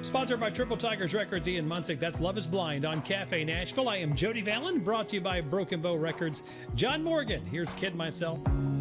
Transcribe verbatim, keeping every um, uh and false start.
Sponsored by Triple Tigers Records, Ian Munsick. That's Love is Blind on Cafe Nashville. I am Jody Vallon, brought to you by Broken Bow Records. John Morgan, here's Kid Myself.